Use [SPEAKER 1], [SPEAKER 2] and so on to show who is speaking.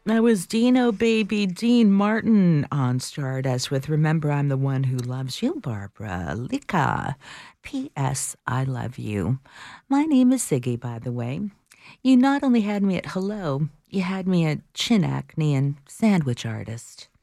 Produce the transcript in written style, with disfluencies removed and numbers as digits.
[SPEAKER 1] That was Dino Baby Dean Martin on Stardust with Remember I'm the One Who Loves You, Barbara Lika. P.S. I love you. My name is Siggy, by the way. You not only had me at hello, you had me at chin acne and sandwich artist.